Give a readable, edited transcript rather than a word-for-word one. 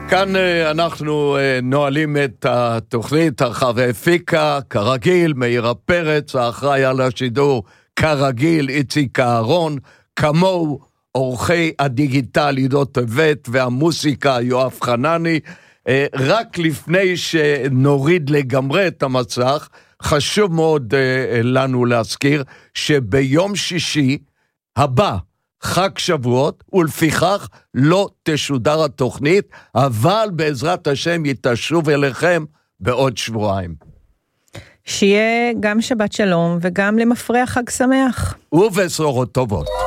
כאן אנחנו נועלים את התוכנית, הרחב הפיקה, כרגיל, מאיר פרץ, האחראי על השידור, כרגיל, איציק אהרון, כמוהו, אורחי הדיגיטל, עידו טבת, והמוסיקה, יואב חנני. רק לפני שנוריד לגמרי את המסך, חשוב מאוד לנו להזכיר, שביום שישי הבא, חג שבועות, ולפיכך לא תשודר התוכנית, אבל בעזרת השם יתשוב אליכם בעוד שבועיים. שיהיה גם שבת שלום וגם למפרע חג שמח. ובשורות טובות.